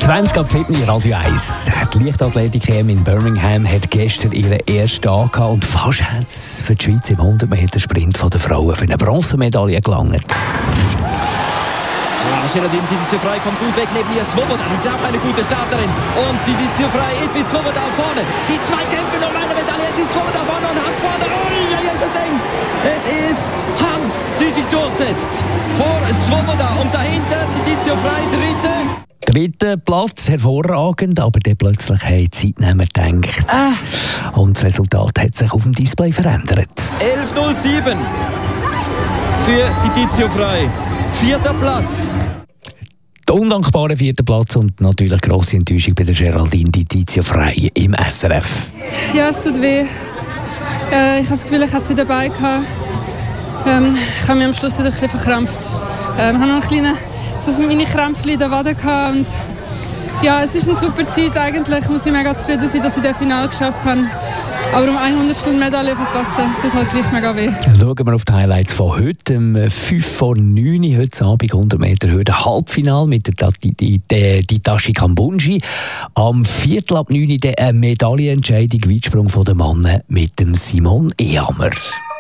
20:07 Radio 1. Die Leichtathletik-EM in Birmingham hat gestern ihren ersten Tag gehabt und fast hat es für die Schweiz im 100-Meter-Sprint der Frauen für eine Bronzemedaille gelangt. Geraldine Tiziu-Frey kommt gut weg neben ihr Svoboda. Das ist auch eine gute Starterin. Und Tiziu-Frey ist mit Svoboda vorne. Die zwei kämpfen um eine Medaille. Jetzt ist Svoboda vorne und Hand vorne. Oh, ja, ist es eng. Es ist Hand, die sich durchsetzt. Vor Svoboda und dahinter die Tiziu-Frey dritte. Dritter Platz, hervorragend, aber dann plötzlich haben die Zeitnehmer gedacht. Und das Resultat hat sich auf dem Display verändert. 11:07 für die Tiziu-Frey. Vierter Platz. Der undankbare vierte Platz und natürlich grosse Enttäuschung bei der Geraldine Tiziu-Frey im SRF. Ja, es tut weh. Ich habe das Gefühl, ich hatte sie dabei gehabt. Ich habe mich am Schluss wieder ein bisschen verkrampft. Ich habe noch ein kleines meine Krämpfe in der Wade gehabt. Und ja, es ist eine super Zeit eigentlich. Ich muss mega zufrieden sein, dass ich das Finale geschafft habe. Aber um 100 Medaille verpassen, tut halt gleich mega weh. Schauen wir auf die Highlights von heute. Um 8:55 heute Abend 100 Meter Hürde Halbfinale mit der Ditashi Kambundji. Am 8:45 eine Medaillenentscheidung Weitsprung von den Mannen mit dem Simon Ehammer.